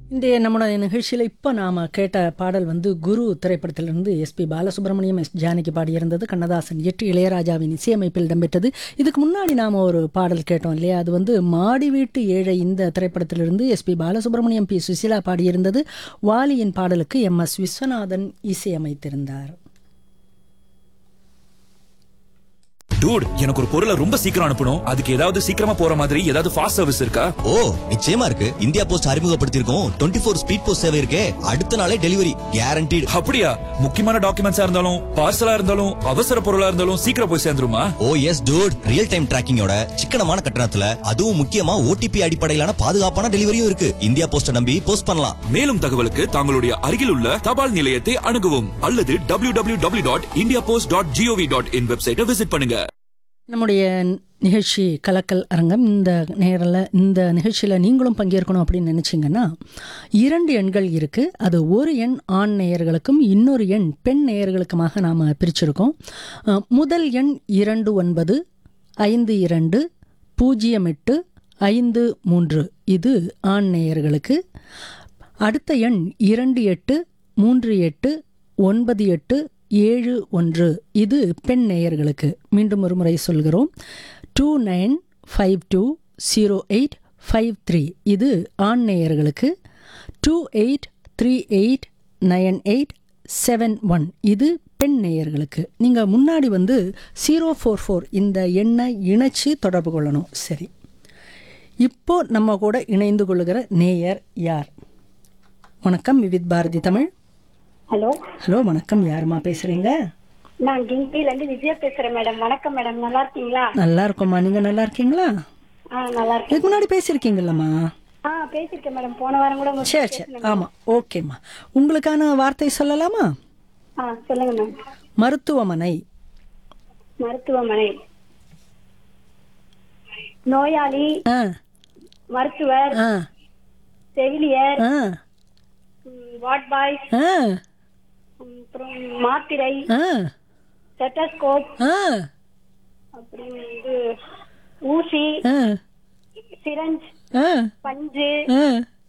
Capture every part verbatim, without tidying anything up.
இன்றைய நம்முடைய நிகழ்ச்சியில் இப்போ நாம் கேட்ட பாடல் வந்து குரு திரைப்படத்திலிருந்து எஸ்பி பாலசுப்ரமணியம் எஸ் ஜானகி பாடியிருந்தது. கண்ணதாசன் எட்டு இளையராஜாவின் இசையமைப்பில் இடம்பெற்றது. இதுக்கு முன்னாடி நாம் ஒரு பாடல் கேட்டோம் இல்லையா, அது வந்து மாடி வீட்டு ஏழை இந்த திரைப்படத்திலிருந்து எஸ்பி பாலசுப்ரமணியம் பி சுசிலா பாடியிருந்தது. வாலியின் பாடலுக்கு எம் எஸ் விஸ்வநாதன் இசையமைத்திருந்தார். டூட், எனக்கு ஒரு பொருளை ரொம்ப சீக்கிரம் அனுப்பணும். அதுக்கு ஏதாவது சீக்கிரமா போற மாதிரி ஏதாவது ஃபாஸ்ட் சர்வீஸ் இருக்கா? ஓ, நிச்சயமா இருக்கு. India post அறிமுகப்படுத்தியிருக்கோம் twenty four speed post சேவை இருக்கே. அடுத்த நாளே டெலிவரி கேரண்டீடு. அப்படியா? முக்கியமான டாக்குமெண்ட்ஸா இருந்தாலும் பார்சலா இருந்தாலும் அவசர பொருளா இருந்தாலும் சீக்கிரம் போய் சேர்ந்துருமா? ஓ எஸ் டூட், ரியல் டைம் டிராக்கிங்கோட சிக்கனமான கட்டணத்துல அதுவும் முக்கியமா ஓடிபி அடிப்படையிலான பாதுகாப்பான டெலிவரியும் இருக்கு. இந்தியா போஸ்ட் நம்பி போஸ்ட் பண்ணலாம். மேலும் தகவலுக்கு தங்களுடைய அருகில் உள்ள தபால் நிலையத்தை அணுகவும் அல்லது W W W dot India post dot gov dot in வெப்சைட்டை விசிட் பண்ணுங்க. நம்முடைய நிகழ்ச்சி கலக்கல் அரங்கம். இந்த நேரில் இந்த நிகழ்ச்சியில் நீங்களும் பங்கேற்கணும் அப்படின்னு நினச்சிங்கன்னா இரண்டு எண்கள் இருக்குது. அது ஒரு எண் ஆண் நேயர்களுக்கும் இன்னொரு எண் பெண் நேயர்களுக்குமாக நாம் பிரிச்சிருக்கோம். முதல் எண் இரண்டு ஒன்பது ஐந்து இரண்டு பூஜ்ஜியம் எட்டு ஐந்து மூன்று, இது ஆண் நேயர்களுக்கு. அடுத்த எண் இரண்டு எட்டு மூன்று எட்டு ஒன்பது எட்டு ஏழு ஒன்று, இது பெண் நேயர்களுக்கு. மீண்டும் ஒரு முறை சொல்கிறோம். Two nine five two zero eight five three, இது ஆண் நேயர்களுக்கு. Two eight three eight nine eight seven one, இது பெண் நேயர்களுக்கு. நீங்கள் முன்னாடி வந்து ஜீரோ ஃபோர் ஃபோர் இந்த எண்ணை இணைச்சி தொடர்பு கொள்ளணும். சரி, இப்போ நம்ம கூட இணைந்து கொள்ளுகிற நேயர் யார்? வணக்கம், விவித் பாரதி தமிழ். ஹலோ ஹலோ, வணக்கம். யாருமா பேசுறீங்க? நான் கிண்டில இருந்து விஜயா பேசுறேன் மேடம். வணக்கம் மேடம், நல்லா இருக்கீங்களா? நல்லா இருக்கோம்மா, நீங்க நல்லா இருக்கீங்களா? ஆ, நல்லா இருக்கேன். இதுக்கு முன்னாடி பேசியிருக்கீங்கல்லம்மா? ஆ, பேசிருக்கேன் மேடம். போன வாரம் கூட உங்க சரி சரி, ஆமா, ஓகேம்மா. உங்களுக்கான வார்த்தை சொல்லலாமா? ஆ, சொல்லுங்க மேம். மருத்துவமனை. மருத்துவமனை. நோயாளி, ஆ மருத்துவர், ஆ செவிலியர், ஆ வார்ட் பாய், ஆ அப்புறம் மாத்திரை, ஆ ஸ்டெத்தஸ்கோப், ஆ அப்புறம் இது ஊசி, ஆ சிரஞ்ச், ஆ பஞ்சு, ஆ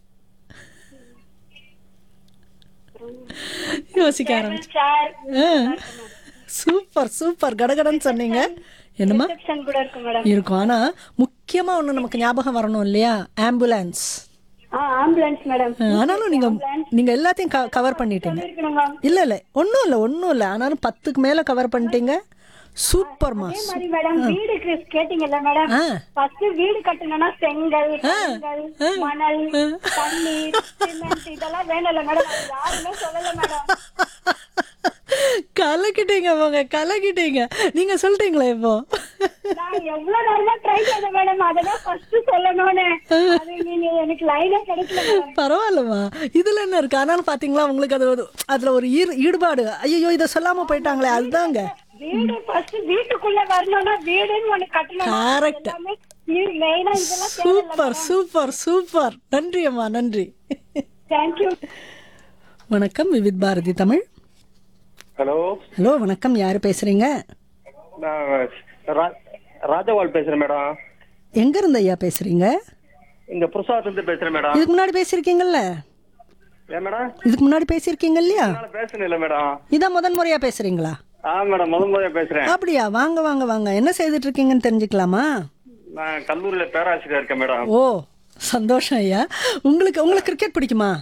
யோசிக்க ஆரம்பிச்சு. சேர், சூப்பர் சூப்பர், கடகடன்னு சொன்னீங்க. என்னம்மா ரிசப்ஷன் கூட இருக்கு மேடம். இருக்கும். ஆனா முக்கியமா ஒண்ணு நமக்கு ஞாபகம் வரணும் இல்லையா, ஆம்புலன்ஸ். ஆ, ஆம்புலன்ஸ் மேடம். ஆனாலும் நீங்க நீங்க எல்லாத்தையும் கவர் பண்ணிட்டீங்க. இருக்கணுங்க. இல்ல இல்ல ஒன்றும் இல்லை ஒன்றும் இல்லை ஆனாலும் பத்துக்கு மேல கவர் பண்ணிட்டீங்க. சூப்பர்மா. அதே மாதிரி மேடம், வீடு கேட்டீங்கல்ல மேடம், ஆ ஃபர்ஸ்ட் வீடு கட்டணும்னா செங்கல், செங்கல், மணல், தண்ணீர், சிமெண்ட் இதெல்லாம் வேணும்ல மேடம். அது யாருமே சொல்லல மேடம். கலக்கிட்டீங்க போங்க, கலக்கிட்டீங்க. நீங்க சொல்லிட்டீங்களா இப்போ? நான் எவ்வளவு நேரமா ட்ரை பண்ணேன் மேடம், அதெல்லாம் ஃபர்ஸ்ட் சொல்லணும்னு. அது நீங்க எனக்கு லைனே கிடைக்கல மேடம். பரவாயில்லம்மா, இதுல என்ன இருக்கு? ஆனாலும் பாத்தீங்களா, உங்களுக்கு அது ஒரு- அதுல ஒரு ஈர்- ஈடுபாடு. ஐயோ, இதை சொல்லாம போயிட்டாங்களே, அதுதாங்க. வீடு ஃபர்ஸ்ட் வீட்டுக்குள்ள வரணும்னா வீடுன்னு ஒண்ணு கட்டணும். Correct. எல்லாமே வீடு மெயினா இதெல்லாம் சூப்பர் சூப்பர் சூப்பர். நன்றி அம்மா, நன்றி. தேங்க்யூ. வணக்கம், விவித் பாரதி தமிழ். ஹலோ ஹலோ, வணக்கம். யாரு பேசுறீங்க? நான் ரா- ராஜபால் பேசுறேன் மேடம். எங்க இருந்து ஐயா பேசுறீங்க? இங்க புருஷாத்துல இருந்து பேசுறேன் மேடம். இதுக்கு முன்னாடி பேசியிருக்கீங்கல்ல? ஏன் மேடம்? இதுக்கு முன்னாடி பேசியிருக்கீங்க இல்லையா? என்னால பேசணும் இல்ல மேடம். இதான் முதன் முறையா பேசுறீங்களா? ஆ மேடம், முதல் முறையா பேசுறேன். அப்படியா? வாங்க வாங்க வாங்க. என்ன செய்துட்டு இருக்கீங்கன்னு தெரிஞ்சுக்கலாமா? நான் கல்லூரியில பேராசிரியர் இருக்கேன் மேடம். ஓ, சந்தோஷம் ஐயா. உங்களுக்கு உங்களுக்கு கிரிக்கெட் பிடிக்குமா?